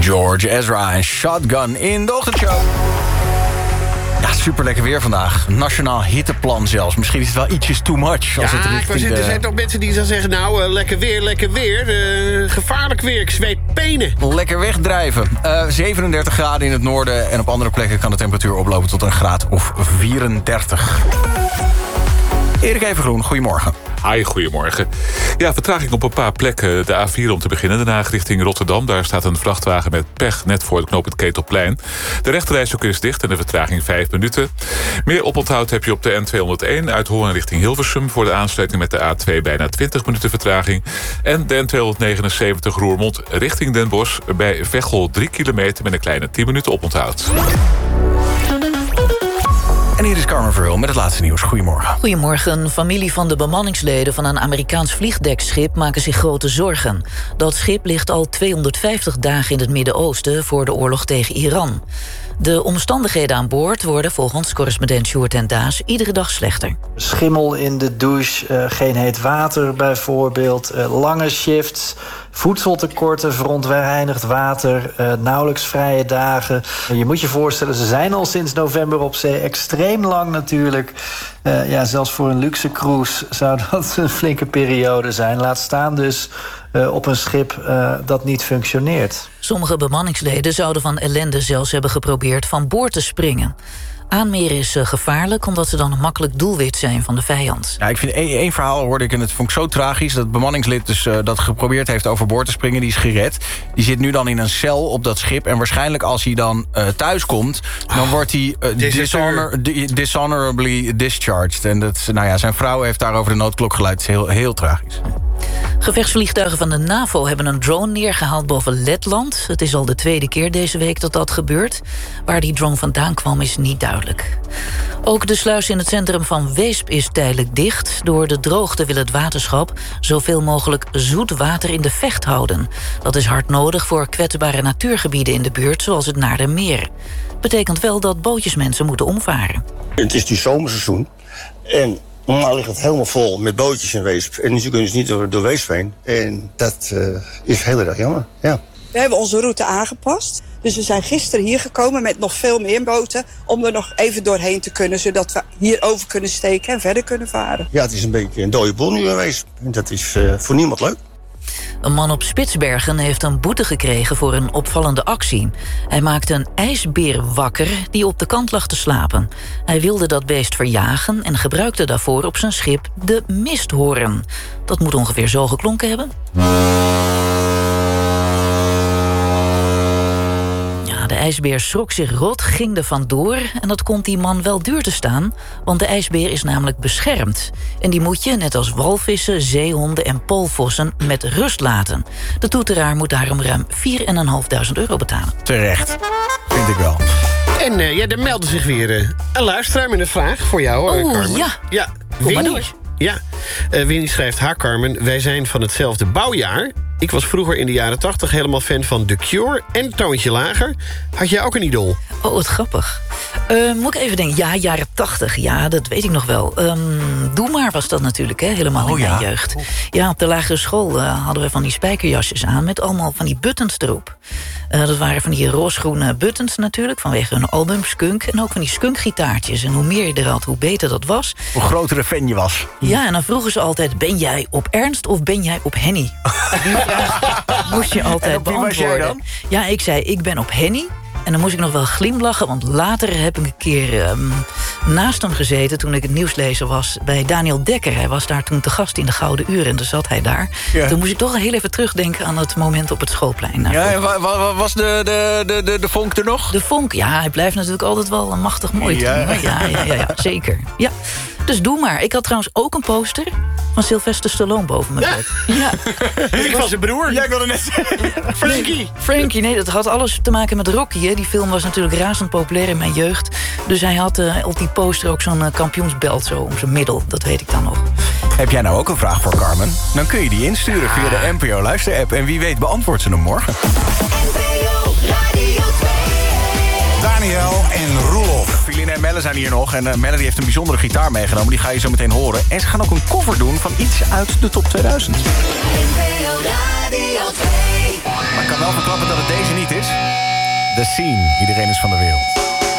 George Ezra en Shotgun in de ochtendshow. Ja, super lekker weer vandaag. Nationaal hitteplan zelfs. Misschien is het wel ietsjes too much. Als het er zijn toch mensen die dan zeggen... nou, lekker weer. Gevaarlijk weer, ik zweet penen. Lekker wegdrijven. 37 graden in het noorden. En op andere plekken kan de temperatuur oplopen tot een graad of 34. Erik Evengroen, goedemorgen. Hi, goedemorgen. Ja, vertraging op een paar plekken. De A4 om te beginnen, Den Haag richting Rotterdam. Daar staat een vrachtwagen met pech net voor het knooppunt Ketelplein. De rechterrijstrook is dicht en de vertraging 5 minuten. Meer oponthoud heb je op de N201 uit Hoorn richting Hilversum. Voor de aansluiting met de A2 bijna 20 minuten vertraging. En de N279 Roermond richting Den Bosch. Bij Veghel 3 kilometer met een kleine 10 minuten oponthoud. En hier is Carmen Verheul met het laatste nieuws. Goedemorgen. Goedemorgen. Familie van de bemanningsleden van een Amerikaans vliegdekschip maken zich grote zorgen. Dat schip ligt al 250 dagen in het Midden-Oosten voor de oorlog tegen Iran. De omstandigheden aan boord worden volgens correspondent Sjoerd en Daas iedere dag slechter. Schimmel in de douche, geen heet water bijvoorbeeld, lange shifts, voedseltekorten, verontreinigd water, nauwelijks vrije dagen. Je moet je voorstellen, ze zijn al sinds november op zee, extreem lang natuurlijk. Zelfs voor een luxe cruise zou dat een flinke periode zijn. Laat staan dus op een schip dat niet functioneert. Sommige bemanningsleden zouden van ellende zelfs hebben geprobeerd van boord te springen. Aanmeren is gevaarlijk, omdat ze dan een makkelijk doelwit zijn van de vijand. Ja, ik vind één verhaal hoorde ik en het vond ik zo tragisch. Dat bemanningslid dus dat geprobeerd heeft overboord te springen, die is gered. Die zit nu dan in een cel op dat schip. En waarschijnlijk als hij dan thuis komt, dan wordt hij dishonorably discharged. En dat, zijn vrouw heeft daarover de noodklok geluid. Het is heel, heel tragisch. Gevechtsvliegtuigen van de NAVO hebben een drone neergehaald boven Letland. Het is al de tweede keer deze week dat dat gebeurt. Waar die drone vandaan kwam is niet duidelijk. Ook de sluis in het centrum van Weesp is tijdelijk dicht. Door de droogte wil het waterschap zoveel mogelijk zoet water in de Vecht houden. Dat is hard nodig voor kwetsbare natuurgebieden in de buurt, zoals het Naardermeer. Betekent wel dat bootjesmensen moeten omvaren. Het is nu zomerseizoen en normaal ligt het helemaal vol met bootjes in Weesp. En nu kunnen ze niet door Weesp heen. En dat is heel erg jammer, ja. We hebben onze route aangepast. Dus we zijn gisteren hier gekomen met nog veel meer boten om er nog even doorheen te kunnen, zodat we hier over kunnen steken en verder kunnen varen. Ja, het is een beetje een dode boel nu in Weesp. En dat is voor niemand leuk. Een man op Spitsbergen heeft een boete gekregen voor een opvallende actie. Hij maakte een ijsbeer wakker die op de kant lag te slapen. Hij wilde dat beest verjagen en gebruikte daarvoor op zijn schip de misthoorn. Dat moet ongeveer zo geklonken hebben. De ijsbeer schrok zich rot, ging er vandoor en dat komt die man wel duur te staan, want de ijsbeer is namelijk beschermd. En die moet je, net als walvissen, zeehonden en poolvossen, met rust laten. De toeteraar moet daarom ruim €4.500 betalen. Terecht, vind ik wel. En er meldde zich weer een luisteraar met een vraag voor jou, hoor, Carmen. Ja. Kom maar door. Ja, Winnie schrijft: ha Carmen, wij zijn van hetzelfde bouwjaar. Ik was vroeger in de jaren 80 helemaal fan van The Cure en Toontje Lager. Had jij ook een idool? Oh, wat grappig. Moet ik even denken. Ja, jaren 80. Ja, dat weet ik nog wel. Doe maar was dat natuurlijk, hè? Helemaal in mijn jeugd. Ja, op de lagere school hadden we van die spijkerjasjes aan met allemaal van die buttons erop. Dat waren van die roosgroene buttons natuurlijk, vanwege hun album Skunk. En ook van die skunkgitaartjes. En hoe meer je er had, hoe beter dat was. Hoe grotere fan je was. Ja, en dan vroegen ze altijd: ben jij op Ernst of ben jij op Henny? Die vraag moest je altijd beantwoorden. Was jij dan? Ja, ik zei: ik ben op Henny. En dan moest ik nog wel glimlachen, want later heb ik een keer naast hem gezeten toen ik het nieuwslezer was bij Daniel Dekker. Hij was daar toen te gast in de Gouden Uren en toen zat hij daar. Ja. Toen moest ik toch heel even terugdenken aan het moment op het schoolplein. Ja, en was de vonk er nog? De vonk, ja, hij blijft natuurlijk altijd wel machtig mooi. Ja, zeker. Ja. Dus doe maar. Ik had trouwens ook een poster van Sylvester Stallone boven mijn bed. Ja. Ik was zijn broer. Ja, ik wilde net zeggen. Frankie, nee, dat had alles te maken met Rocky. Hè. Die film was natuurlijk razend populair in mijn jeugd. Dus hij had op die poster ook zo'n kampioensbelt zo om zijn middel. Dat weet ik dan nog. Heb jij nou ook een vraag voor Carmen? Dan kun je die insturen via de NPO Luister-app. En wie weet beantwoordt ze hem morgen. NPO Radio 2. Daniel en Roelof. Feline en Melle zijn hier nog. En Melle die heeft een bijzondere gitaar meegenomen. Die ga je zo meteen horen. En ze gaan ook een cover doen van iets uit de top 2000. NPO Radio 2. Maar ik kan wel verklappen dat het deze niet is. The Scene. Iedereen is van de wereld.